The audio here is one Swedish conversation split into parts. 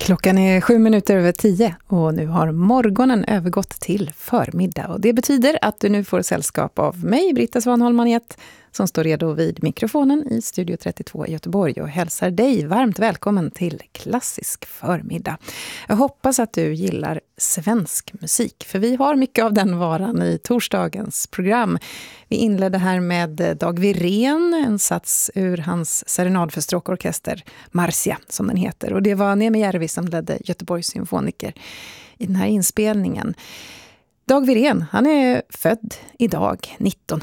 Klockan är 7:07 och nu har morgonen övergått till förmiddag. Och det betyder att du nu får sällskap av mig, Britta Svanholm-Maniet, som står redo vid mikrofonen i Studio 32 i Göteborg och hälsar dig varmt välkommen till Klassisk förmiddag. Jag hoppas att du gillar svensk musik, för vi har mycket av den varan i torsdagens program. Vi inledde här med Dag Wirén, en sats ur hans serenad för stråkorkester, Marcia som den heter. Och det var Neeme Järvi som ledde Göteborgs symfoniker i den här inspelningen. Dag Wirén, han är född idag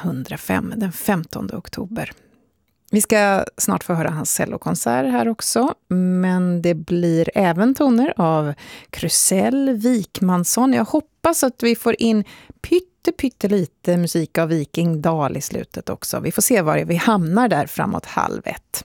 1905, den 15 oktober. Vi ska snart få höra hans cellokonsert här också, men det blir även toner av Krusell, Wikmansson. Jag hoppas att vi får in pyttelite musik av Viking Dahl i slutet också. Vi får se var vi hamnar där framåt 12:30.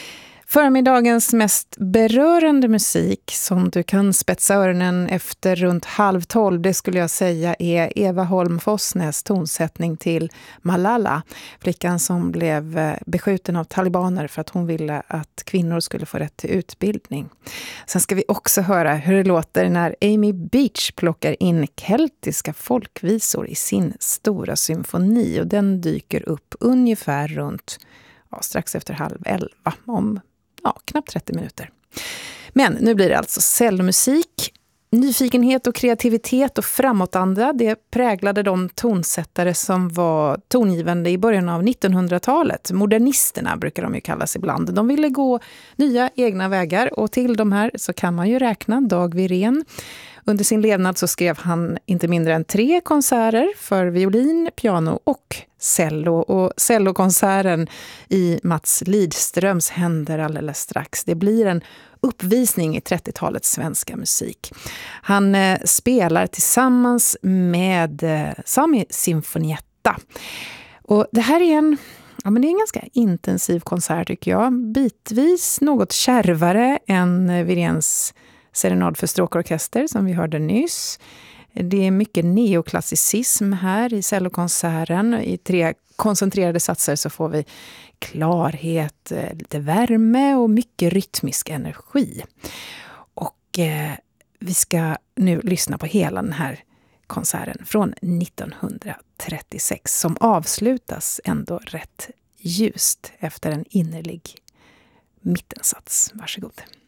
Förmiddagens mest berörande musik som du kan spetsa öronen efter runt 11:30, det skulle jag säga är Eva Holm Fossnes tonsättning till Malala, flickan som blev beskjuten av talibaner för att hon ville att kvinnor skulle få rätt till utbildning. Sen ska vi också höra hur det låter när Amy Beach plockar in keltiska folkvisor i sin stora symfoni, och den dyker upp ungefär runt strax efter 10:30 om knappt 30 minuter. Men nu blir det alltså cellmusik. Nyfikenhet och kreativitet och framåtanda, det präglade de tonsättare som var tongivande i början av 1900-talet. Modernisterna brukar de ju kallas ibland. De ville gå nya egna vägar, och till de här så kan man ju räkna Dag Wirén. Under sin levnad så skrev han inte mindre än 3 konserter för violin, piano och cello. Och cellokonserten i Mats Lidströms händer alldeles strax. Det blir en uppvisning i 30-talets svenska musik. Han spelar tillsammans med Sami Sinfonietta. Och det här är det är en ganska intensiv konsert tycker jag. Bitvis något kärvare än Wiréns serenad för stråkorkester som vi hörde nyss. Det är mycket neoklassicism här i cellokonserten. I 3 koncentrerade satser så får vi klarhet, lite värme och mycket rytmisk energi. Och vi ska nu lyssna på hela den här konserten från 1936 som avslutas ändå rätt ljust efter en innerlig mittensats. Varsågod.